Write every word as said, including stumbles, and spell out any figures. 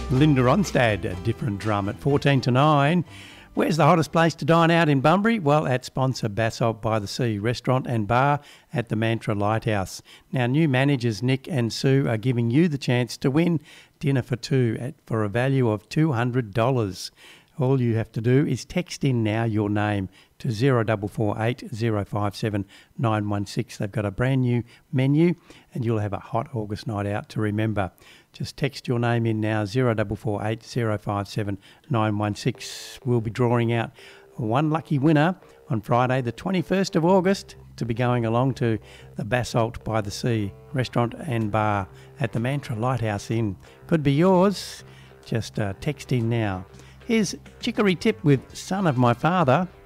Linda Ronstadt, a different drum at fourteen to nine. Where's the hottest place to dine out in Bunbury? Well, at sponsor Basalt by the Sea Restaurant and Bar at the Mantra Lighthouse. Now, new managers Nick and Sue are giving you the chance to win dinner for two at, for a value of two hundred dollars. All you have to do is text in now your name to zero four four eight zero five seven nine one six. They've got a brand new menu and you'll have a hot August night out to remember. Just text your name in now, zero four four eight zero five seven nine one six. We'll be drawing out one lucky winner on Friday, the twenty-first of August, to be going along to the Basalt by the Sea Restaurant and Bar at the Mantra Lighthouse Inn. Could be yours. Just uh, text in now. Here's Chicory Tip with Son of My Father.